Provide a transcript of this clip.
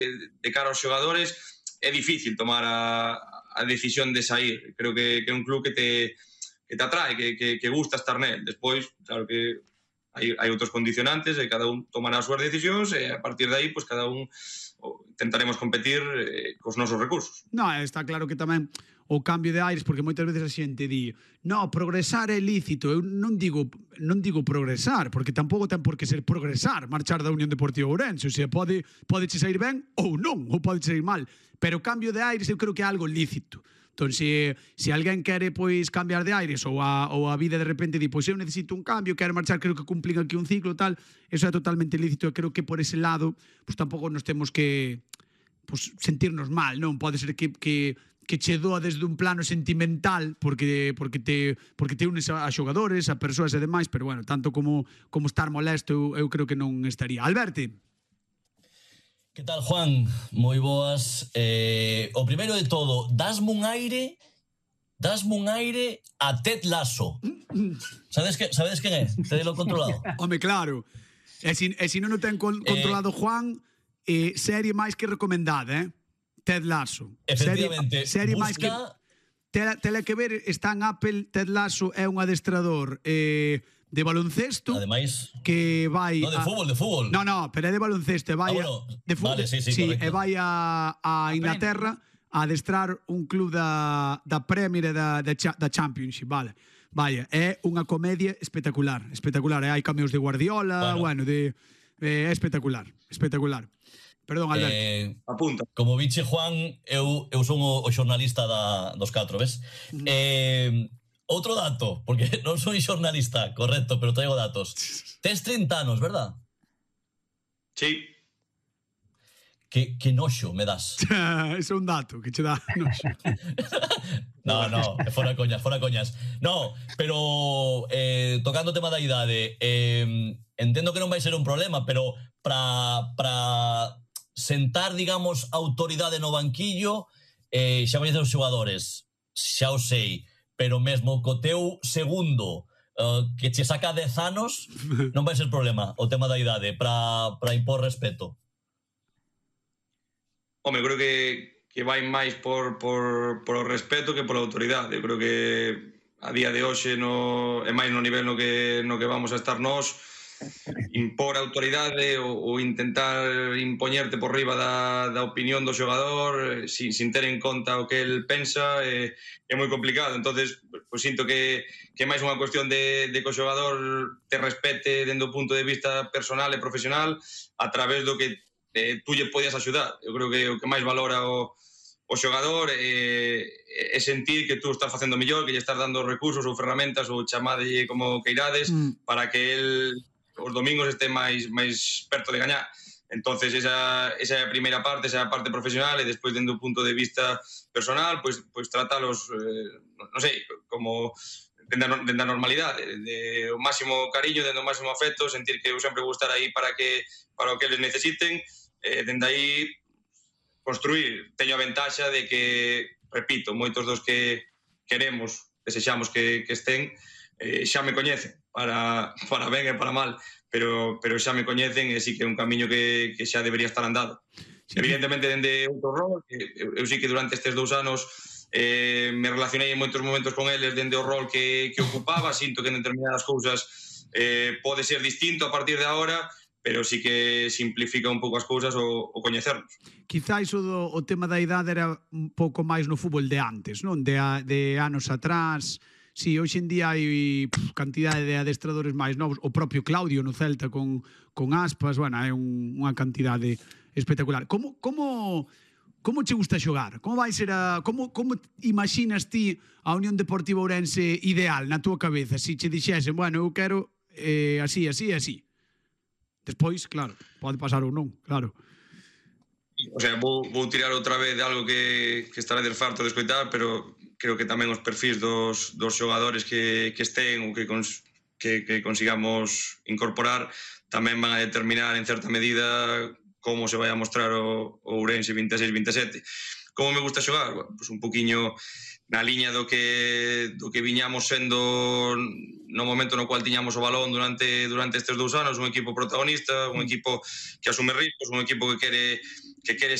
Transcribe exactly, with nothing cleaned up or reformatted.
de cara aos xogadores, é difícil tomar a, a decisión de sair. Creo que, que é un club que te, que te atrae, que, que, que gusta estar nel. Despois, claro que hai, hai outros condicionantes e cada un tomará as súas decisións e a partir de aí, pues, cada un intentaremos competir eh, cos nosos recursos. No, está claro que tamén o cambio de aires, porque moitas veces a xente di no, progresar é lícito. Eu non digo non digo progresar, porque tampouco ten por que ser progresar, marchar da Unión Deportiva Ourense. O sea, pode, pode che sair ben ou non, ou pode sair mal. Pero o cambio de aires eu creo que é algo lícito. Entón, se, se alguén quere pois cambiar de aires ou a, ou a vida de repente di, pois eu necesito un cambio, quero marchar, creo que cumplín aquí un ciclo tal, eso é totalmente lícito e creo que por ese lado pois tampouco nos temos que pois, sentirnos mal, non? Pode ser que, que, que che doa desde un plano sentimental porque, porque, te, porque te unes a, a xogadores, a persoas e demais, pero bueno, tanto como, como estar molesto eu, eu creo que non estaría. Alberti. Que tal, Juan? Moi boas. Eh, o primeiro de todo, dasme un aire, dasme un aire a Ted Lasso. Sabes que, sabes quen é? Tedelo controlado. Home, claro. E se si, si non o ten con, controlado eh, Juan, eh, serie máis que recomendada, eh? Ted Lasso. Efectivamente. Serie, serie busca... máis que... Tela, tela que ver, está en Apple. Ted Lasso é un adestrador eh, de baloncesto. Ademais, que vai no, de a, fútbol, de fútbol. No, no, pero é de baloncesto, vai ah, bueno, a, de fútbol, vale, sí, sí, sí, correcto. e vai a, a Inglaterra a adestrar un club da, da Premier e da, da, da Championship, vale. Vaya, é unha comedia espectacular, espectacular, e hai cameos de Guardiola, bueno, bueno de é espectacular, espectacular. Perdón, Alberto. Eh, Apunta. Como biche, Juan, eu, eu son o, o xornalista da, dos catro, ves? Uh-huh. Eh, outro dato, porque non soy xornalista, correcto, pero traigo datos. Tes trinta anos, verdad? Sí. Que, que noxo me das. Ese é un dato que che dá noxo. No, no, fora coñas, fora coñas. No, pero eh, tocando o tema da idade, eh, entendo que non vai ser un problema, pero para para sentar, digamos, autoridade no banquillo, eh, xa me dicen os xogadores, xa o sei, pero mesmo co teu segundo uh, que che saca dez anos, non vai ser problema o tema da idade para para impor respeto. Home, creo que, que vai máis por, por, por o respeto que por a autoridade. Eu creo que a día de hoxe no, é máis no nivel no que, no que vamos a estar nós, impor a autoridade ou, ou intentar impoñerte por riba da, da opinión do xogador sin, sin ter en conta o que el pensa é, é moi complicado. Entonces, pues, sinto que, que é máis unha cuestión de, de que o xogador te respete dende o punto de vista personal e profesional a través do que eh, tú lle podes axudar. Eu creo que o que máis valora o, o xogador é, é sentir que tú estás facendo mellor, que lle estás dando recursos ou ferramentas ou chamadelle como queirades mm. para que el os domingos este máis máis perto de gañar. Entonces esa, esa é a primeira parte, esa é a parte profesional, e despois dende o punto de vista personal, pois, pois tratalos eh, non sei, como dende a, dende a normalidade, de o máximo cariño, dende o máximo afecto, sentir que eu sempre vou estar aí para que para o que eles necesiten. Eh, dende aí construir. Teño a ventaxa de que, repito, moitos dos que queremos, desexamos que, que estén, eh, xa me coñecen, para, para ben e para mal, pero, pero xa me coñecen e sí que é un camiño que, que xa debería estar andado. Sí. Evidentemente, dende outro rol, que eu, eu sí que durante estes dous anos eh, me relacionei en moitos momentos con eles dende o rol que, que ocupaba, sinto que en determinadas cousas eh, pode ser distinto a partir de agora, pero sí que simplifica un pouco as cousas o, o coñecernos. Quizáis o, do, o tema da idade era un pouco máis no fútbol de antes, non? De, a, de anos atrás. Sí, hoxe en día hai pff, cantidade de adestradores máis novos. O propio Claudio no Celta con, con Aspas, bueno, é un, unha cantidade espectacular. Como, como, como che gusta xogar? Como vai ser a, como, como imaginas ti a Unión Deportiva Ourense ideal na túa cabeza? Si che dixesen, bueno, eu quero eh, así, así, así. Despois, claro, pode pasar ou non, claro. O sea, vou, vou tirar outra vez de algo que, que estará farto de escoitar, pero creo que tamén os perfis dos, dos xogadores que, que estén ou que, cons, que, que consigamos incorporar tamén van a determinar en certa medida como se vai a mostrar o, o Ourense vinte e seis vinte e sete. Como me gusta xogar? Bueno, pues un poquinho na liña do que do que viñamos sendo no momento no cual tiñamos o balón durante durante estes dous anos, un equipo protagonista, un equipo que asume riscos, un equipo que quere que quere